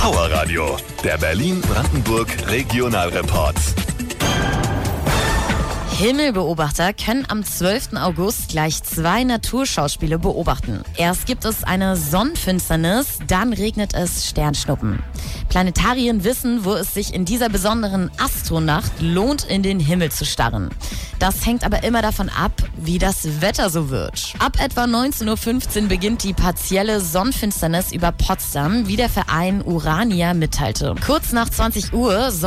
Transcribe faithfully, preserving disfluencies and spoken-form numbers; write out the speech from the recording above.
Power Radio, der Berlin-Brandenburg Regionalreport. Himmelbeobachter können am zwölften August gleich zwei Naturschauspiele beobachten. Erst gibt es eine Sonnenfinsternis, dann regnet es Sternschnuppen. Planetarien wissen, wo es sich in dieser besonderen Astronacht lohnt, in den Himmel zu starren. Das hängt aber immer davon ab, wie das Wetter so wird. Ab etwa neunzehn Uhr fünfzehn beginnt die partielle Sonnenfinsternis über Potsdam, wie der Verein Urania mitteilte. Kurz nach zwanzig Uhr